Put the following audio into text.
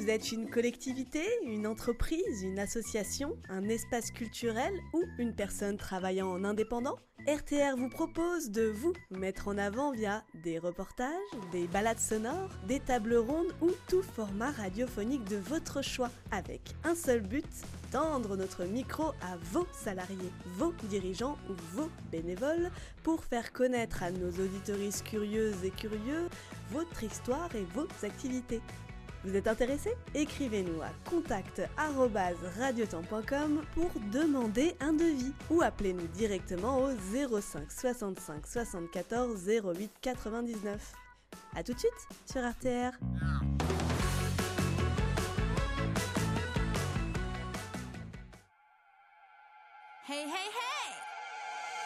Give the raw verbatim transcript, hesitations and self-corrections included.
Vous êtes une collectivité, une entreprise, une association, un espace culturel ou une personne travaillant en indépendant ? R T R vous propose de vous mettre en avant via des reportages, des balades sonores, des tables rondes ou tout format radiophonique de votre choix, avec un seul but, tendre notre micro à vos salariés, vos dirigeants ou vos bénévoles pour faire connaître à nos auditeuristes curieuses et curieux votre histoire et vos activités. Vous êtes intéressé ? Écrivez-nous à contact arobase radiotemps point com pour demander un devis ou appelez-nous directement au zéro cinq soixante-cinq soixante-quatorze zéro huit quatre-vingt-dix-neuf. A tout de suite sur R T R. Hey, hey, hey!